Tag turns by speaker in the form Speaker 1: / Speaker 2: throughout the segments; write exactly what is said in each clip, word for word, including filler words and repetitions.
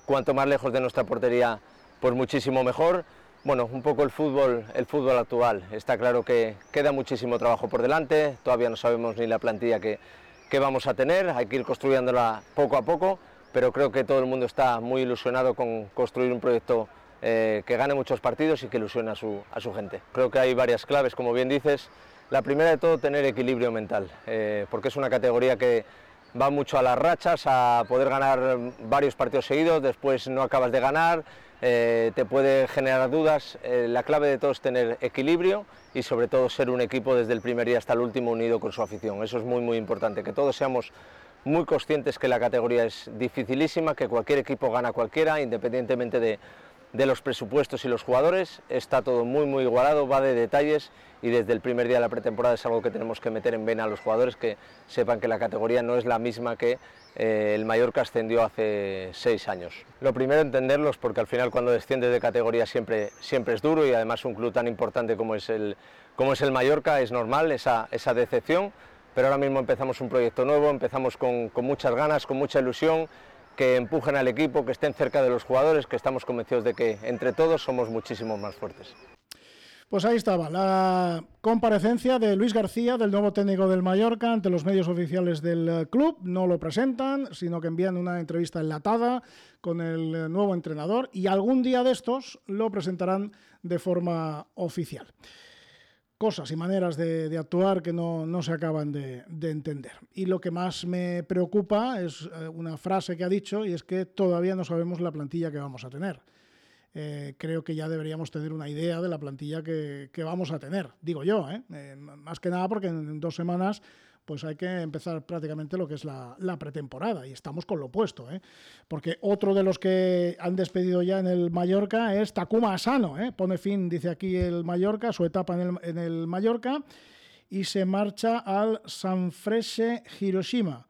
Speaker 1: cuanto más lejos de nuestra portería, pues muchísimo mejor. Bueno, un poco el fútbol, el fútbol actual. Está claro que queda muchísimo trabajo por delante, todavía no sabemos ni la plantilla que, que vamos a tener, hay que ir construyéndola poco a poco, pero creo que todo el mundo está muy ilusionado con construir un proyecto eh, que gane muchos partidos y que ilusione a su, a su gente. Creo que hay varias claves, como bien dices. La primera de todo, tener equilibrio mental, eh, porque es una categoría que va mucho a las rachas, a poder ganar varios partidos seguidos, después no acabas de ganar, eh, te puede generar dudas. Eh, la clave de todo es tener equilibrio y sobre todo ser un equipo desde el primer día hasta el último unido con su afición. Eso es muy muy importante, que todos seamos muy conscientes que la categoría es dificilísima, que cualquier equipo gana a cualquiera, independientemente de, de los presupuestos y los jugadores. Está todo muy muy igualado, va de detalles, y desde el primer día de la pretemporada es algo que tenemos que meter en vena a los jugadores, que sepan que la categoría no es la misma que eh, el Mallorca ascendió hace seis años. Lo primero, entenderlos, porque al final cuando desciendes de categoría siempre, siempre es duro, y además un club tan importante como es el, como es el Mallorca, es normal esa, esa decepción, pero ahora mismo empezamos un proyecto nuevo, empezamos con, con muchas ganas, con mucha ilusión, que empujen al equipo, que estén cerca de los jugadores, que estamos convencidos de que entre todos somos muchísimo más fuertes.
Speaker 2: Pues ahí estaba la comparecencia de Luis García, del nuevo técnico del Mallorca, ante los medios oficiales del club. No lo presentan, sino que envían una entrevista enlatada con el nuevo entrenador, y algún día de estos lo presentarán de forma oficial. Cosas y maneras de, de actuar que no, no se acaban de, de entender. Y lo que más me preocupa es una frase que ha dicho, y es que todavía no sabemos la plantilla que vamos a tener. Eh, creo que ya deberíamos tener una idea de la plantilla que, que vamos a tener, digo yo, ¿eh? Eh, más que nada porque en dos semanas pues hay que empezar prácticamente lo que es la, la pretemporada, y estamos con lo opuesto, ¿eh? Porque otro de los que han despedido ya en el Mallorca es Takuma Asano, ¿eh? Pone fin, dice aquí el Mallorca, su etapa en el, en el Mallorca, y se marcha al Sanfrecce Hiroshima.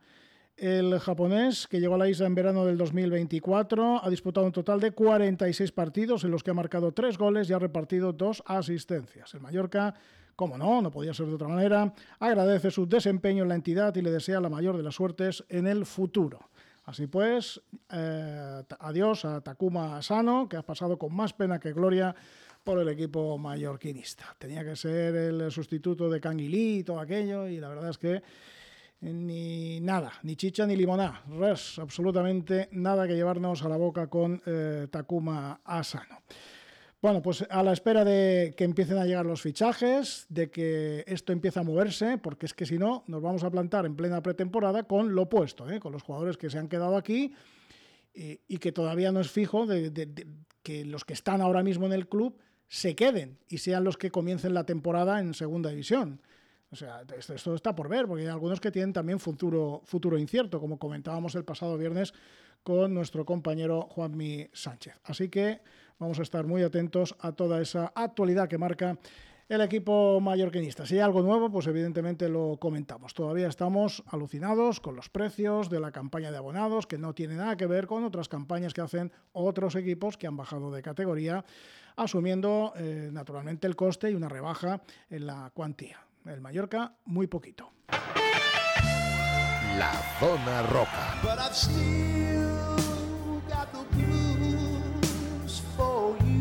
Speaker 2: El japonés, que llegó a la isla en verano del dos mil veinticuatro, ha disputado un total de cuarenta y seis partidos, en los que ha marcado tres goles y ha repartido dos asistencias. El Mallorca, como no, no podía ser de otra manera, agradece su desempeño en la entidad y le desea la mayor de las suertes en el futuro. Así pues, eh, adiós a Takuma Asano, que ha pasado con más pena que gloria por el equipo mallorquinista. Tenía que ser el sustituto de Canguilí y todo aquello, y la verdad es que ni nada, ni chicha ni limoná, res, absolutamente nada que llevarnos a la boca con eh, Takuma Asano. Bueno, pues a la espera de que empiecen a llegar los fichajes, de que esto empiece a moverse, porque es que si no, nos vamos a plantar en plena pretemporada con lo opuesto, ¿eh? Con los jugadores que se han quedado aquí y, y que todavía no es fijo de, de, de que los que están ahora mismo en el club se queden y sean los que comiencen la temporada en segunda división. O sea, esto, esto está por ver, porque hay algunos que tienen también futuro, futuro incierto, como comentábamos el pasado viernes con nuestro compañero Juanmi Sánchez. Así que vamos a estar muy atentos a toda esa actualidad que marca el equipo mallorquinista. Si hay algo nuevo, pues evidentemente lo comentamos. Todavía estamos alucinados con los precios de la campaña de abonados, que no tiene nada que ver con otras campañas que hacen otros equipos que han bajado de categoría, asumiendo eh, naturalmente el coste y una rebaja en la cuantía. El Mallorca, muy poquito.
Speaker 3: La Zona Roja. But I've still got the blues for you.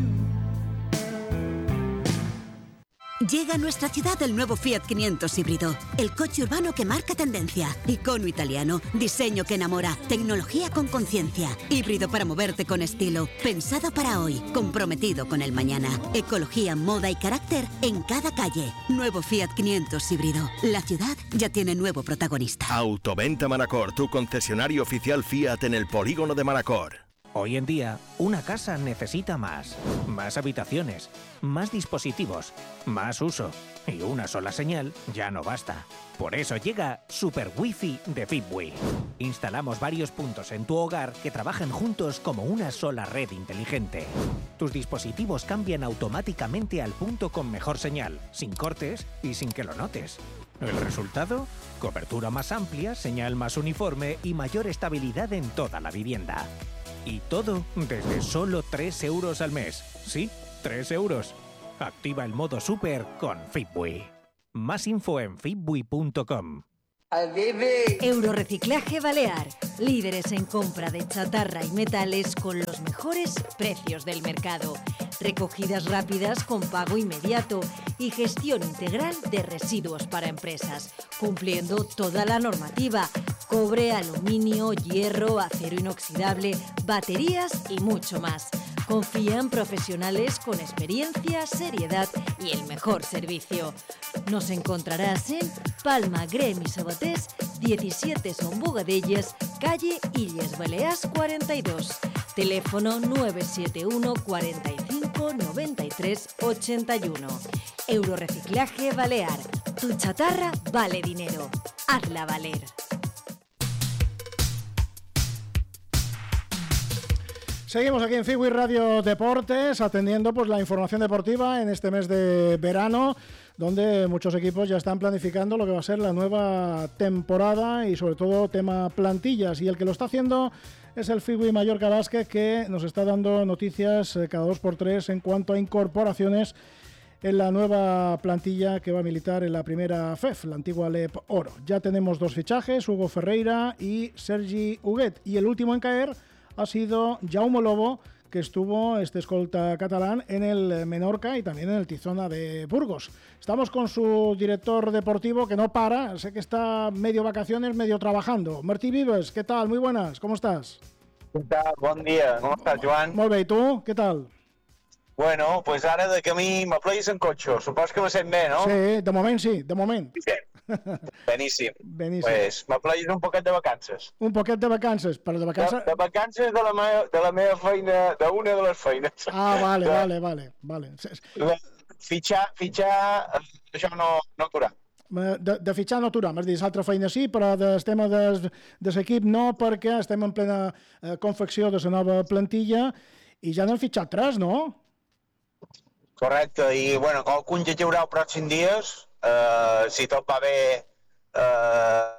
Speaker 4: Llega a nuestra ciudad el nuevo Fiat quinientos híbrido, el coche urbano que marca tendencia, icono italiano, diseño que enamora, tecnología con conciencia, híbrido para moverte con estilo, pensado para hoy, comprometido con el mañana, ecología, moda y carácter en cada calle. Nuevo Fiat quinientos híbrido, la ciudad ya tiene nuevo protagonista.
Speaker 5: Autoventa Manacor, tu concesionario oficial Fiat en el polígono de Manacor.
Speaker 6: Hoy en día, una casa necesita más. Más habitaciones, más dispositivos, más uso. Y una sola señal ya no basta. Por eso llega Super Wi-Fi de Fitbee. Instalamos varios puntos en tu hogar que trabajan juntos como una sola red inteligente. Tus dispositivos cambian automáticamente al punto con mejor señal, sin cortes y sin que lo notes. ¿El resultado? Cobertura más amplia, señal más uniforme y mayor estabilidad en toda la vivienda. Y todo desde solo tres euros al mes. Sí, tres euros. Activa el modo Super con Fitbee. Más info en fitbee punto com.
Speaker 7: Eurorreciclaje Balear, líderes en compra de chatarra y metales con los mejores precios del mercado. Recogidas rápidas con pago inmediato y gestión integral de residuos para empresas, cumpliendo toda la normativa: cobre, aluminio, hierro, acero inoxidable, baterías y mucho más. Confía en profesionales con experiencia, seriedad y el mejor servicio. Nos encontrarás en Palma, Grem y Sabatés, diecisiete Son Bogadellas, calle Illes Balears cuarenta y dos. Teléfono nueve siete uno, cuarenta y cinco, noventa y tres, ochenta y uno. Eurorreciclaje Balear. Tu chatarra vale dinero. Hazla valer.
Speaker 2: Seguimos aquí en Figui Radio Deportes, atendiendo pues la información deportiva en este mes de verano, donde muchos equipos ya están planificando lo que va a ser la nueva temporada y sobre todo tema plantillas. Y el que lo está haciendo es el Figui Mallorca Básquet, que nos está dando noticias cada dos por tres en cuanto a incorporaciones en la nueva plantilla que va a militar en la primera F E F, la antigua L E P Oro. Ya tenemos dos fichajes, Hugo Ferreira y Sergi Huguet, y el último en caer ha sido Jaume Lobo, que estuvo, este escolta catalán, en el Menorca y también en el Tizona de Burgos. Estamos con su director deportivo, que no para, sé que está medio vacaciones, medio trabajando. Martí Vives, ¿qué tal? Muy buenas, ¿cómo estás?
Speaker 8: ¿Qué tal? Bon dia, com estàs, Joan?
Speaker 2: Molt bé, i tu? Què tal?
Speaker 8: Bueno, pues ara de camí m'apleguis en cotxe, supos que me sent bé, no?
Speaker 2: Sí, de moment sí, de moment.
Speaker 8: Sí. Beníssim.
Speaker 2: Beníssim.
Speaker 8: Pues m'apleguis un poquet de vacances.
Speaker 2: Un poquet de vacances, però de vacances...
Speaker 8: De, de vacances de la, meva, de la meva feina, d'una de les feines.
Speaker 2: Ah, vale, de, vale, vale, vale.
Speaker 8: Fitxar, fitxar, això no, no aturà.
Speaker 2: De, de fitxar no aturà, m'has dit, l'altra feina sí, però del tema de, de l'equip no, perquè estem en plena eh, confecció de la nova plantilla i ja n'hem fitxat tres, no?
Speaker 8: Correcte, i bueno, qualcun ja hi haurà els pròxims dies, eh, si tot va bé, eh,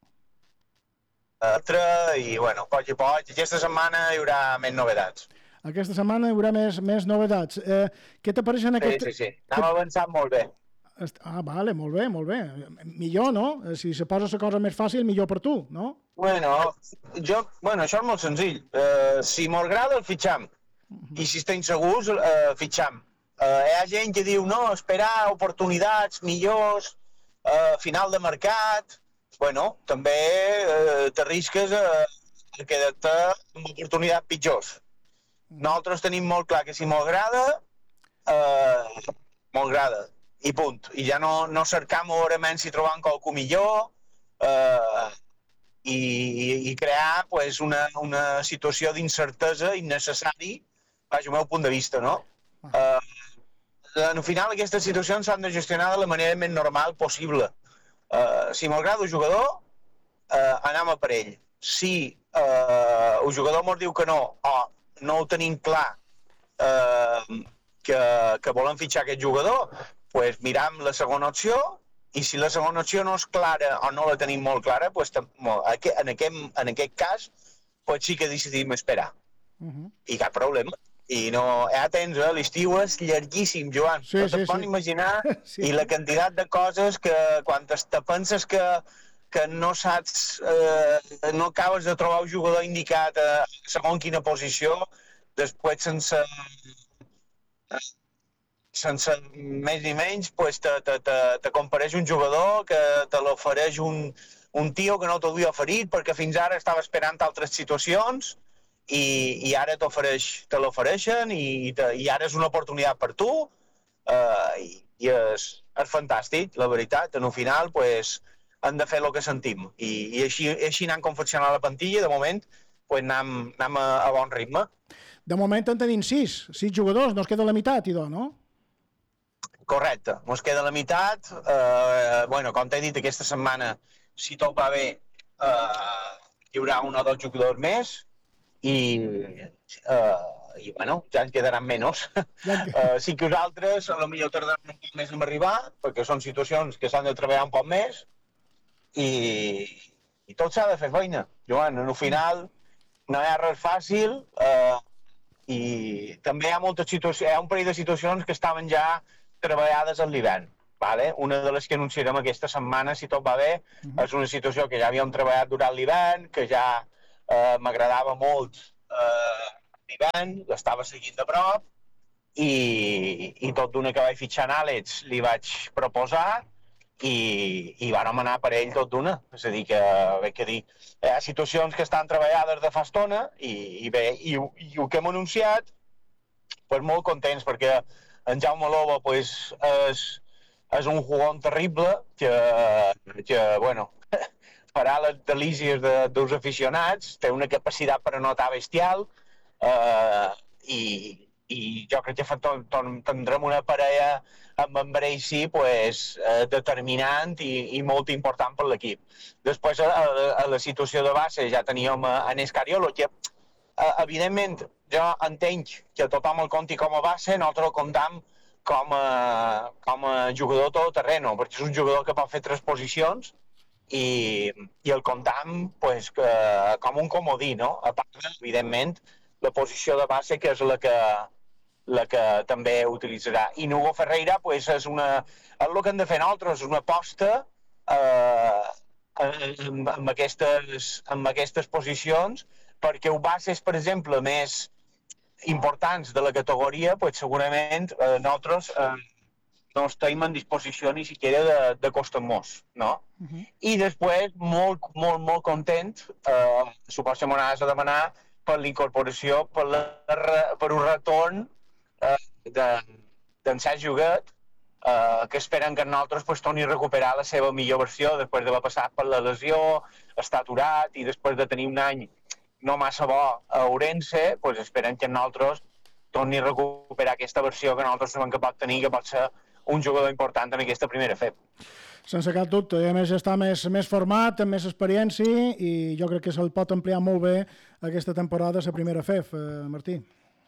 Speaker 8: altre, i bueno, poc i poc, aquesta setmana hi haurà més novetats.
Speaker 2: Aquesta setmana hi haurà més, més novetats. Eh, què t'apareixen aquests...
Speaker 8: Sí, sí, sí, anem avançant molt bé.
Speaker 2: Ah, vale, molt bé, molt bé. Millor, no? Si se posa la cosa més fàcil, millor per tu, no?
Speaker 8: Bueno, jo, bueno, això és molt senzill. Uh, si m'agrada, el fitxam. I si estem segurs, uh, fitxam. Uh, hi ha gent que diu, no, esperar oportunitats millors, uh, final de mercat... Bueno, també uh, t'arrisques a, a quedar-te amb oportunitats pitjors. Nosaltres tenim molt clar que si m'agrada, uh, m'agrada. I punt. I ja no, no cercam veurement si trobam qualcú millor eh, i, i crear pues, una, una situació d'incertesa innecessari, vaja, el meu punt de vista, no? Eh, al final aquestes situacions s'han de gestionar de la manera més normal possible. Eh, si m'agrada el jugador, eh, anem a per ell. Si eh, el jugador ens diu que no, o no ho tenim clar eh, que, que volem fitxar aquest jugador, pues miram la segona opció, i si la segona opció no és clara o no la tenim molt clara, pues, en, aquest, en aquest cas pues sí que decidim esperar. Uh-huh. I cap problema. I no, ja tens, eh, l'estiu és llarguíssim, Joan.
Speaker 2: Sí,
Speaker 8: no te'n
Speaker 2: sí,
Speaker 8: pots
Speaker 2: sí.
Speaker 8: imaginar,
Speaker 2: sí.
Speaker 8: I la quantitat de coses que quan te penses que, que no saps, eh, no acabes de trobar un jugador indicat a segons quina posició, després sense... sense més ni menys, pues te, te, te, te compareix un jugador que te l'ofereix un, un tio que no t'ho havia oferit perquè fins ara estava esperant altres situacions i, i ara t'ofereix, te l'ofereixen i, te, i ara és una oportunitat per tu uh, i, i és, és fantàstic, la veritat. En un final pues, hem de fer el que sentim i, i així, així anem confeccionant la plantilla. De moment pues, anem, anem a, a bon ritme.
Speaker 2: De moment en tenim sis, sis jugadors, no es queda la meitat, idò, no?
Speaker 8: Correcte, ens queda la meitat. Eh, bueno, com t'he dit, aquesta setmana, si tot va bé, eh, hi haurà un o dos jugadors més i, eh, i bueno, ja en quedaran menys. eh, sí que nosaltres, a lo millor tardaran un poc més en arribar, perquè són situacions que s'han de treballar un poc més i, i tot s'ha de fer feina. Joan, en el final no hi ha res fàcil eh, i també hi ha moltes situacions, hi ha un parell de situacions que estaven ja treballades a l'hivern. vale? Una de les que anunciarem aquesta setmana, si tot va bé, uh -huh. és una situació que ja havíem treballat durant l'hivern, que ja eh, m'agradava molt eh, l'hivern, l'estava seguint de prop, i, i tot d'una que vaig fitxar en Àlex li vaig proposar i, i vam anar per ell tot d'una. És a dir, que, bé que dir, hi ha situacions que estan treballades de fa estona i, i bé, i, i el que hem anunciat, pues molt contents, perquè en Jaume Loba pues, és, és un jugón terrible que, que bueno, farà les delícies de, dels aficionats, té una capacitat per anotar bestial eh, i, i jo crec que tindrem una parella amb en Bracey pues, eh, determinant i, i molt important per l'equip. Després, a, a, a la situació de base ja teníem en Escariolo, que eh, evidentment jo entenc que tothom el compti com a base, nosaltres el comptam com a, com a jugador todoterreno, perquè és un jugador que pot fer tres posicions i, i el comptam pues, que, com un comodí, no? A part, evidentment, la posició de base, que és la que, la que també utilitzarà. I Nugo Ferreira pues, és, una, és el que hem de fer nosaltres, és una aposta eh, amb, amb, aquestes, amb aquestes posicions, perquè ho bases, per exemple, més importants de la categoria, pues, segurament eh, nosaltres eh, no estem en disposició ni siquiera de, de costar-nos, no? Uh -huh. I després, molt, molt, molt content, eh, suposo que m'anaves a demanar per l'incorporació, per, la, per un retorn eh, d'en Sergi Huguet, eh, que esperen que nosaltres pues, torni a recuperar la seva millor versió després d'haver passat per la lesió, estar aturat i després de tenir un any no massa bo a Ourense, pues esperen que nosaltres torni a recuperar aquesta versió que nosaltres sabem que pot tenir, que pot ser un jugador important en aquesta primera F E P.
Speaker 2: Sense cap dubte, i a més està més, més format, amb més experiència, i jo crec que se'l pot ampliar molt bé aquesta temporada a la primera F E P, eh, Martí.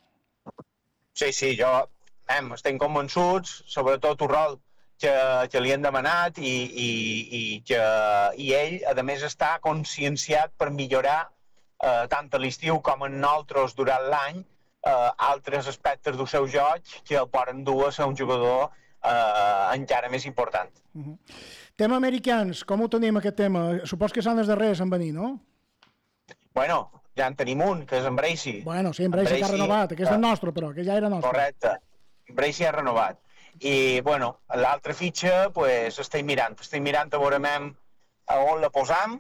Speaker 8: Sí, sí, jo em, estem convençuts, sobretot el rol que, que li han demanat i, i, i, que, i ell, a més, està conscienciat per millorar eh, tant a l'estiu com en nosaltres durant l'any eh, altres aspectes del seu joc que el poden dur a ser un jugador eh, encara més important.
Speaker 2: Uh-huh. Tema americans, com ho tenim aquest tema? Supos que són els darrers en venir, no?
Speaker 8: Bueno, ja en tenim un, que és en Bracey.
Speaker 2: Bueno, sí, en Bracey que ha renovat, aquest és el nostre, però, que ja era nostre.
Speaker 8: Correcte, en Bracey ha renovat. I, bueno, l'altra fitxa, pues, estem mirant, estem mirant a veure a on la posam.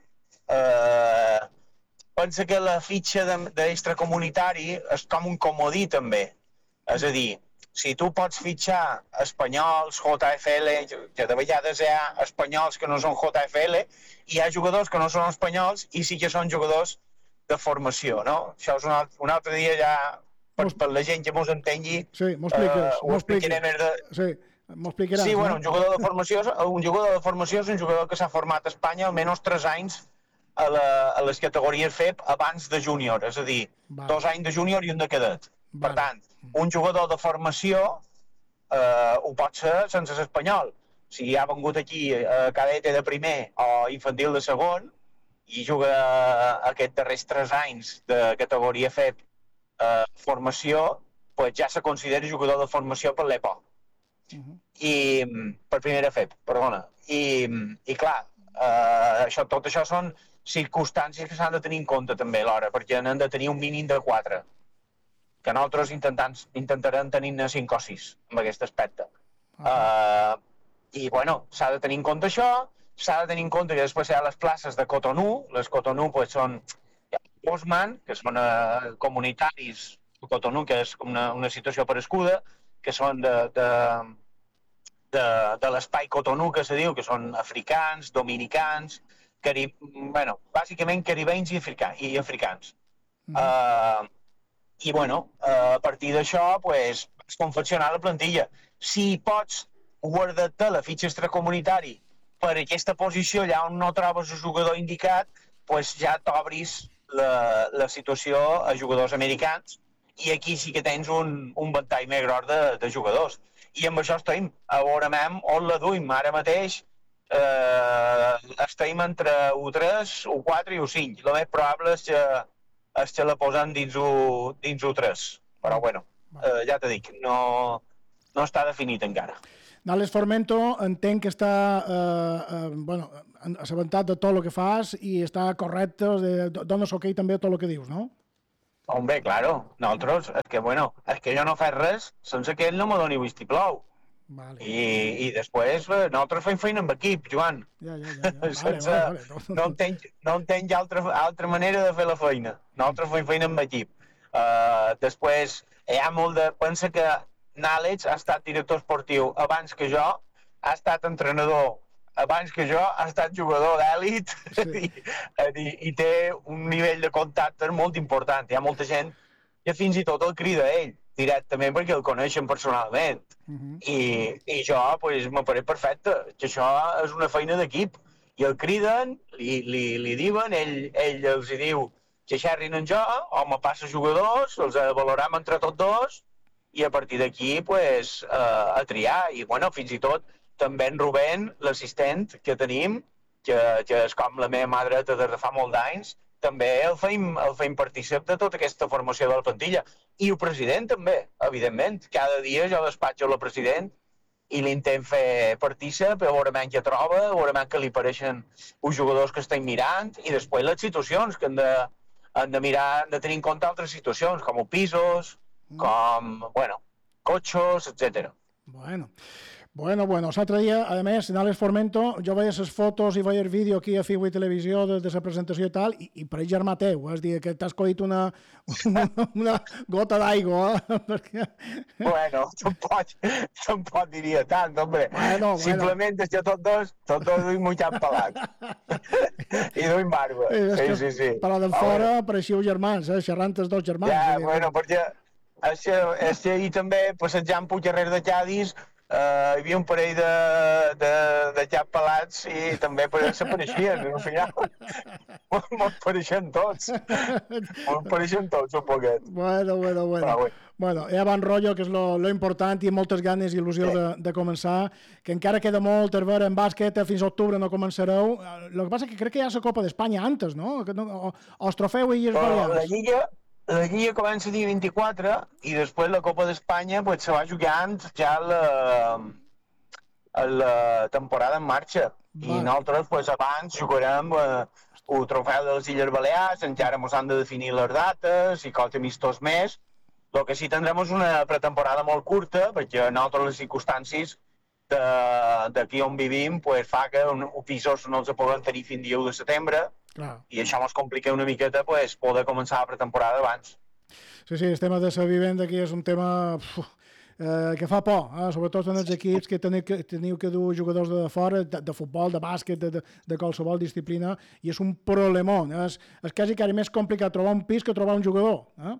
Speaker 8: Eh, pensa que la fitxa d'extracomunitari és com un comodí, també. És a dir, si tu pots fitxar espanyols, J F L, que de vegades hi ha espanyols que no són J F L, i hi ha jugadors que no són espanyols i sí que són jugadors de formació, no? Això és un altre, un altre dia ja, per, per la gent que mos entengui,
Speaker 2: sí, m'ho expliques,
Speaker 8: uh, ho explicaré més de...
Speaker 2: Sí, m'ho explicaràs.
Speaker 8: Sí, bueno,
Speaker 2: no?
Speaker 8: un jugador de formació, un jugador de formació és un jugador que s'ha format a Espanya almenys tres anys a, la, a les categories F E P abans de júnior, és a dir, vale. dos anys de júnior i un de cadet. Vale. Per tant, un jugador de formació eh, ho pot ser sense ser espanyol. Si ha vengut aquí a cadete de primer o infantil de segon i juga aquests darrers tres anys de categoria F E P eh, formació, pues ja se considera jugador de formació per l'E P O. Uh-huh. I per primera F E P, perdona. I, i clar, eh, això, tot això són circumstàncies que s'han de tenir en compte també alhora, perquè n'han de tenir un mínim de quatre, que nosaltres intentarem tenir-ne cinc o sis en aquest aspecte. Uh-huh. Uh, I, bueno, s'ha de tenir en compte això, s'ha de tenir en compte que després hi ha les places de Cotonou. Les Cotonou pues, són Bosman, que són uh, comunitaris de Cotonou, que és una, una situació parescuda, que són de, de, de, de l'espai Cotonou, que se diu, que són africans, dominicans, carib... bueno, bàsicament caribenys i, africans. I africans. Mm. Uh, I, bueno, uh, a partir d'això, pues, vas confeccionar la plantilla. Si pots guardar-te la fitxa extracomunitari per aquesta posició allà on no trobes el jugador indicat, pues ja t'obris la, la situació a jugadors americans i aquí sí que tens un, un ventall més gros de, de jugadors. I amb això estem, a veure on la duim. Ara mateix eh, estem entre U tres, U quatre i U cinc. El més probable és que, és que la posen dins U, dins U tres. Però bueno, eh, ja t'he dit, no, no està definit encara.
Speaker 2: Nales Formento entenc que està eh, eh, bueno, assabentat de tot el que fas i està correcte, dones ok també a tot el que dius, no?
Speaker 8: Hombre, claro, nosaltres, és que, bueno, és que jo no faig res sense que ell no me doni vistiplau.
Speaker 2: Vale.
Speaker 8: I, i després nosaltres fem feina amb equip, Joan.
Speaker 2: Ja, ja, ja. ja. Vale,
Speaker 8: sense,
Speaker 2: vale, vale.
Speaker 8: No entenc, no entenc altra, altra manera de fer la feina. Nosaltres fem feina amb equip. Uh, després, hi ha molt de... Pensa que Nàlex ha estat director esportiu abans que jo, ha estat entrenador abans que jo, ha estat jugador d'èlit sí. i, i, i té un nivell de contacte molt important. Hi ha molta gent que fins i tot el crida a ell directament perquè el coneixen personalment. Uh -huh. I, i jo, pues, me pareix perfecte, que això és una feina d'equip. I el criden, li, li, li diuen, ell, ell els hi diu que xerrin en jo, o me passa jugadors, els valorem entre tots dos, i a partir d'aquí, pues, uh, a triar. I, bueno, fins i tot, també en Rubén, l'assistent que tenim, que, que és com la meva mà dreta des de fa molt d'anys, també el feim, el feim partícip de tota aquesta formació de la plantilla. I el president també, evidentment. Cada dia jo despatxo el president i l'intent fer partícip, a veure què troba, a veure què li pareixen els jugadors que estem mirant, i després les situacions, que han de, han de mirar, han de tenir en compte altres situacions, com els pisos, com, bueno, cotxos, etcètera.
Speaker 2: Bueno, bueno, bueno. L'altre dia, a més, en Àlex Formento, jo veia les fotos i veia el vídeo aquí a Figo i Televisió de, de la presentació i tal, i, i pareix germà teu, és dir, que t'has coït una, una, una gota d'aigua, eh? Perquè...
Speaker 8: Bueno, tampoc, tampoc diria tant, hombre.
Speaker 2: Bueno,
Speaker 8: Simplement bueno. És que tots dos, tots dos duim un cap pelat. I duim barba. Sí, sí, sí.
Speaker 2: Però d'en fora pareixíeu germans, eh? Xerrant els dos germans.
Speaker 8: Ja, bueno, perquè... És que, és que ahir també, passejant pel carrer de Cadis, eh, hi havia un parell de, de, de cap pelats i també s'apareixien, al final. Me'n pareixen tots. Me'n pareixen tots, un poquet.
Speaker 2: Bueno, bueno, bueno.
Speaker 8: Però, bueno.
Speaker 2: Bueno, hi ha bon rotllo, que és lo, lo important, i moltes ganes i il·lusió sí. de, de començar, que encara queda molt per veure en bàsquet, fins a octubre no començareu. El que passa és que crec que hi ha la Copa d'Espanya antes, no? O, o els trofeu i els Balears.
Speaker 8: La Lliga... La Lliga comença el dia vint-i-quatre i després la Copa d'Espanya pues, se va jugant ja la, la temporada en marxa. Vale. I nosaltres pues, abans jugarem eh, el trofeu de les Illes Balears, encara ens han de definir les dates i qualque amistós més. El que sí tindrem és una pretemporada molt curta, perquè nosaltres les circumstàncies d'aquí on vivim pues, fa que un, un pisos no els poden tenir fins dia u de setembre. Clar. I això ens complica una miqueta pues, poder començar la pretemporada abans.
Speaker 2: Sí, sí, el tema de la vivenda aquí és un tema uf, eh, que fa por, eh? Sobretot en els equips que teniu que, teniu que dur jugadors de fora, de, de futbol, de bàsquet, de, de, de qualsevol disciplina, i és un problemón. És, és quasi quasi més complicat trobar un pis que trobar un jugador. Eh?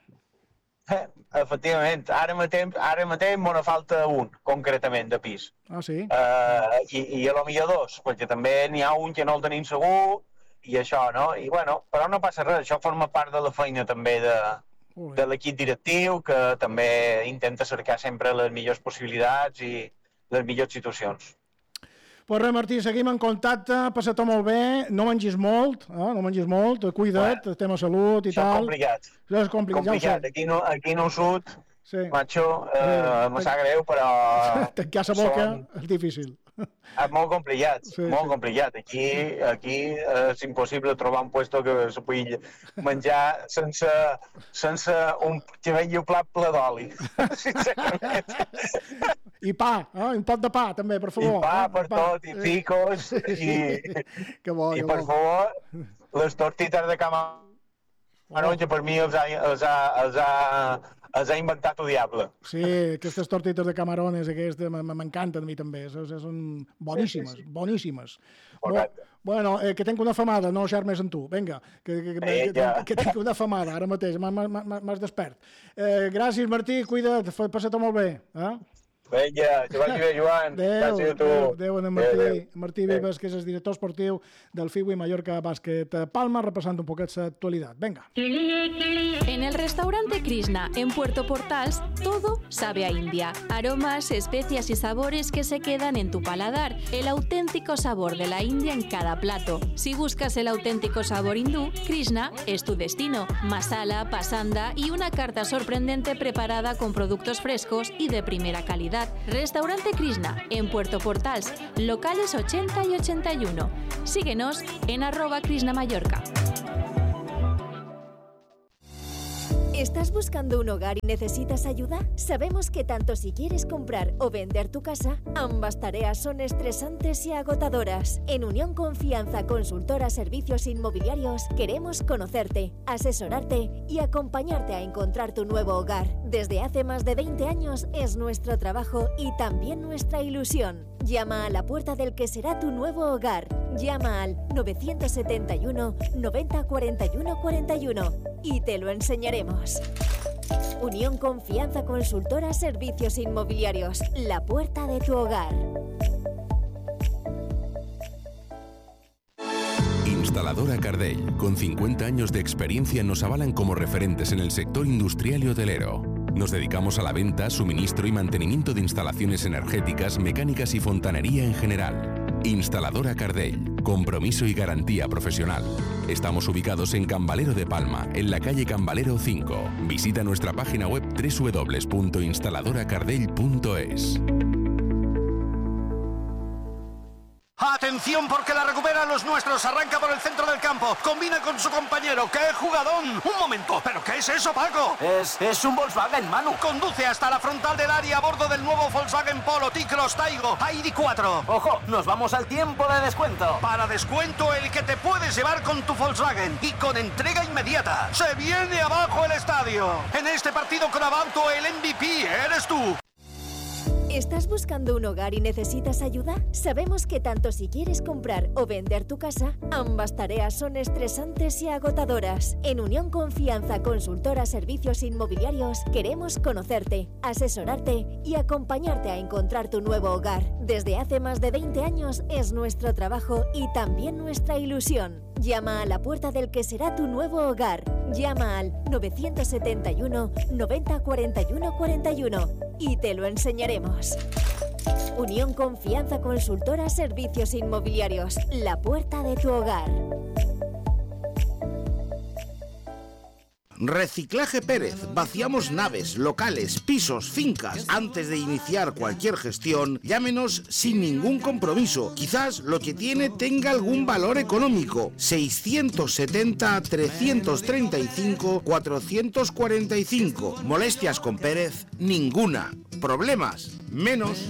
Speaker 8: Eh, efectivament, ara mateix, ara mateix m'ho falta un, concretament, de pis.
Speaker 2: Ah, sí?
Speaker 8: Uh, i, I a lo millor dos, perquè també n'hi ha un que no el tenim segur, i això, no? I bueno, però no passa res, això forma part de la feina també de, de l'equip directiu, que també intenta cercar sempre les millors possibilitats i les millors situacions.
Speaker 2: Pues res, Martí, seguim en contacte, passa-t'ho molt bé, no mengis molt, eh? no mengis molt, cuida't, bueno, tema salut i
Speaker 8: això
Speaker 2: tal.
Speaker 8: Això és complicat.
Speaker 2: Això és complicat,
Speaker 8: complicat. Aquí no, aquí no ho sud,
Speaker 2: sí.
Speaker 8: macho, eh, sí. me sap greu, però...
Speaker 2: Tancar la boca són... és difícil.
Speaker 8: És molt complicat, sí, molt sí. complicat. Aquí, aquí és impossible trobar un puesto que se pugui menjar sense, sense un, que vengui un plat ple d'oli, sincerament.
Speaker 2: I pa, eh? un pot de pa també, per favor.
Speaker 8: I pa
Speaker 2: eh?
Speaker 8: per pa. Tot, i picos, i,
Speaker 2: que bo,
Speaker 8: i
Speaker 2: que
Speaker 8: per
Speaker 2: bo.
Speaker 8: favor, les tortites de camarón, oh. que per mi els ha, els ha, els ha, els ha inventat el diable.
Speaker 2: Sí, aquestes tortites de camarones, aquestes, m'encanten a mi també, són boníssimes, sí, sí, sí. boníssimes.
Speaker 8: Correcte.
Speaker 2: Bueno, eh, que tinc una famada, no xer més amb tu, vinga, que, que, que, que, que, que tinc una famada ara mateix, m'has despert. Eh, gràcies, Martí, cuida't, passa-t'ho molt bé. Eh?
Speaker 8: Vinga, que vagi bé, Joan.
Speaker 2: Adéu,
Speaker 8: gràcies a tu.
Speaker 2: Adéu, en Martí, adéu, adéu. Martí Vives, que és el director esportiu del Figo i Mallorca Bàsquet Palma, repassant un poquet la actualidad. Venga.
Speaker 9: En el restaurante Krishna, en Puerto Portals, todo sabe a India. Aromas, especias y sabores que se quedan en tu paladar. El auténtico sabor de la India en cada plato. Si buscas el auténtico sabor hindú, Krishna es tu destino. Masala, pasanda y una carta sorprendente preparada con productos frescos y de primera calidad. calidad. Restaurante Krishna, en Puerto Portals, locales ochenta y ochenta y uno. Síguenos en arroba Krishna Mallorca.
Speaker 10: ¿Estás buscando un hogar y necesitas ayuda? Sabemos que tanto si quieres comprar o vender tu casa, ambas tareas son estresantes y agotadoras. En Unión Confianza Consultora Servicios Inmobiliarios queremos conocerte, asesorarte y acompañarte a encontrar tu nuevo hogar. Desde hace más de veinte años es nuestro trabajo y también nuestra ilusión. Llama a la puerta del que será tu nuevo hogar. Llama al nueve siete uno, noventa, cuarenta y uno, cuarenta y uno y te lo enseñaremos. Unión Confianza Consultora Servicios Inmobiliarios, la puerta de tu hogar.
Speaker 11: Instaladora Cardell, con cincuenta años de experiencia, nos avalan como referentes en el sector industrial y hotelero. Nos dedicamos a la venta, suministro y mantenimiento de instalaciones energéticas, mecánicas y fontanería en general. Instaladora Cardell, compromiso y garantía profesional. Estamos ubicados en Cambalero de Palma, en la calle Cambalero cinco. Visita nuestra página web doble u doble u doble u punto instaladora cardell punto es.
Speaker 12: Atención porque la recuperan los nuestros, arranca por el centro del campo, combina con su compañero, ¡qué jugadón! Un momento, ¿pero qué es eso, Paco?
Speaker 13: Es, es un Volkswagen, Manu.
Speaker 12: Conduce hasta la frontal del área a bordo del nuevo Volkswagen Polo T-Cross Taigo I D cuatro.
Speaker 13: Ojo, nos vamos al tiempo de descuento.
Speaker 12: Para descuento el que te puedes llevar con tu Volkswagen y con entrega inmediata. Se viene abajo el estadio. En este partido con Abauto el M V P eres tú.
Speaker 10: ¿Estás buscando un hogar y necesitas ayuda? Sabemos que tanto si quieres comprar o vender tu casa, ambas tareas son estresantes y agotadoras. En Unión Confianza Consultora Servicios Inmobiliarios queremos conocerte, asesorarte y acompañarte a encontrar tu nuevo hogar. Desde hace más de veinte años es nuestro trabajo y también nuestra ilusión. Llama a la puerta del que será tu nuevo hogar. Llama al nueve siete uno, noventa, cuarenta y uno, cuarenta y uno y te lo enseñaremos. Unión Confianza Consultora Servicios Inmobiliarios, la puerta de tu hogar.
Speaker 14: Reciclaje Pérez. Vaciamos naves, locales, pisos, fincas. Antes de iniciar cualquier gestión, llámenos sin ningún compromiso. Quizás lo que tiene tenga algún valor económico. seiscientos setenta, trescientos treinta y cinco, cuatrocientos cuarenta y cinco. Molestias con Pérez, ninguna. Problemas, menos.